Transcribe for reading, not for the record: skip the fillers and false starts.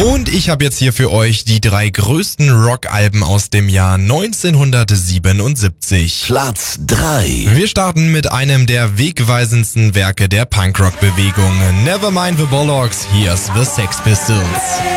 Und ich habe jetzt hier für euch die 3 größten Rockalben aus dem Jahr 1977. Platz 3. Wir starten mit einem der wegweisendsten Werke der Punkrock-Bewegung. Nevermind the Bollocks, here's the Sex Pistols.